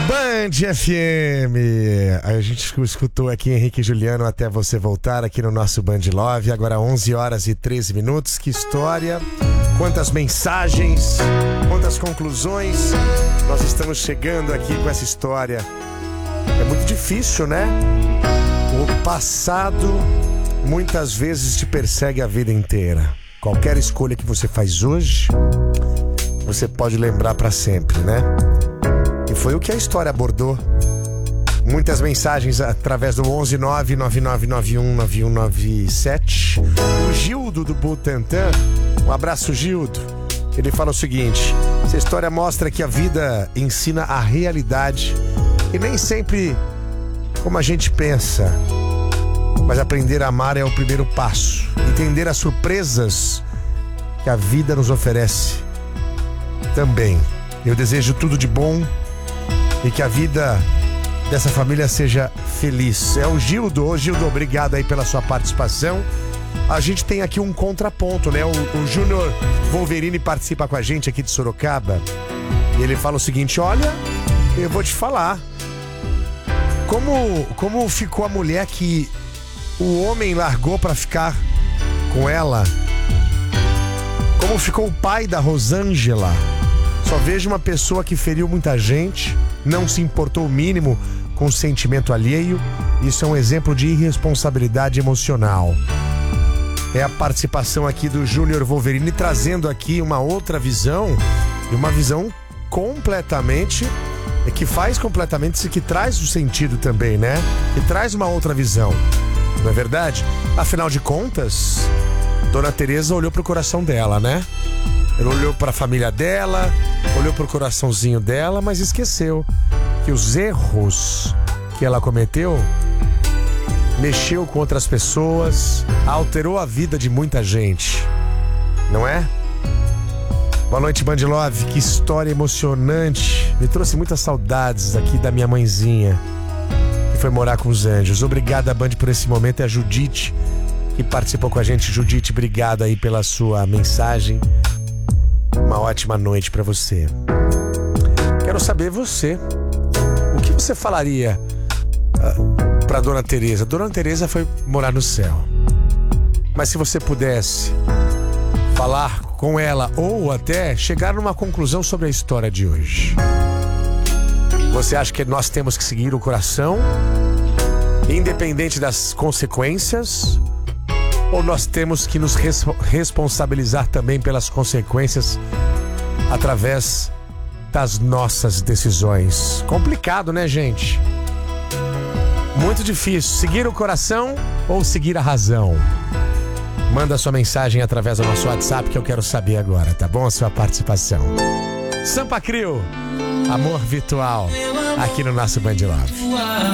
Band FM. A gente escutou aqui Henrique e Juliano Até Você Voltar aqui no nosso Band Love. Agora 11 horas e 13 minutos. Que história, quantas mensagens, quantas conclusões. Nós estamos chegando aqui com essa história. É muito difícil, né? O passado muitas vezes te persegue a vida inteira. Qualquer escolha que você faz hoje, você pode lembrar para sempre, né? E foi o que a história abordou. Muitas mensagens através do 11999919197. O Gildo do Butantã. Um abraço, Gildo. Ele fala o seguinte: essa história mostra que a vida ensina a realidade e nem sempre como a gente pensa. Mas aprender a amar é o primeiro passo. Entender as surpresas que a vida nos oferece também. Eu desejo tudo de bom e que a vida dessa família seja feliz. É o Gildo. Ô Gildo, obrigado aí pela sua participação. A gente tem aqui um contraponto, né? O Júnior Wolverine participa com a gente aqui de Sorocaba. E ele fala o seguinte: olha, eu vou te falar como ficou a mulher que o homem largou pra ficar com ela. Como ficou o pai da Rosângela. Só vejo uma pessoa que feriu muita gente, não se importou o mínimo com o sentimento alheio. Isso é um exemplo de irresponsabilidade emocional. É a participação aqui do Júnior Wolverine, trazendo aqui uma outra visão, e uma visão completamente, que faz completamente, que traz o sentido também, né? Que traz uma outra visão, não é verdade? Afinal de contas, Dona Teresa olhou pro coração dela, né? Ela olhou para a família dela, olhou para o coraçãozinho dela, mas esqueceu que os erros que ela cometeu mexeu com outras pessoas, alterou a vida de muita gente, não é? Boa noite, Band Love. Que história emocionante. Me trouxe muitas saudades aqui da minha mãezinha, que foi morar com os anjos. Obrigada, Band, por esse momento. É a Judite que participou com a gente. Judite, obrigado aí pela sua mensagem. Uma ótima noite pra você. Quero saber você. O que você falaria pra Dona Teresa? Dona Teresa foi morar no céu. Mas se você pudesse falar com ela ou até chegar numa conclusão sobre a história de hoje, você acha que nós temos que seguir o coração, independente das consequências? Ou nós temos que nos responsabilizar também pelas consequências através das nossas decisões? Complicado, né, gente? Muito difícil. Seguir o coração ou seguir a razão? Manda sua mensagem através do nosso WhatsApp que eu quero saber agora, tá bom? A sua participação. Sampa Crio, Amor Virtual, aqui no nosso Band Love.